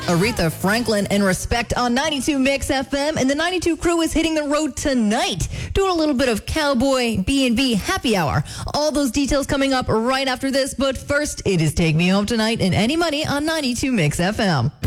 Aretha Franklin and Respect on 92 Mix FM. And the 92 crew is hitting the road tonight, doing a little bit of cowboy B&B happy hour. All those details coming up right after this. But first, it is Take Me Home Tonight and Any Money on 92 Mix FM.